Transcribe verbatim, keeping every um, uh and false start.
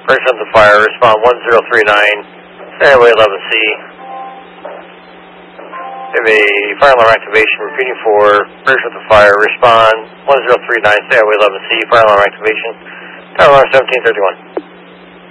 Person of the fire, respond one zero three nine, Stairway eleven C. We have a fire alarm activation repeating for person of the fire, respond one zero three nine, Stairway eleven C, fire alarm activation, fire alarm seventeen thirty-one.